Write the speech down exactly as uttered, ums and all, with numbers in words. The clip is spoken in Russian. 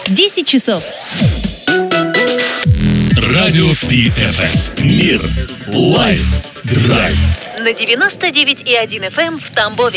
десять часов. Радио Пи Эф Эм. Мир. Лайф. Драйв. На девяносто девять и один эф эм в Тамбове.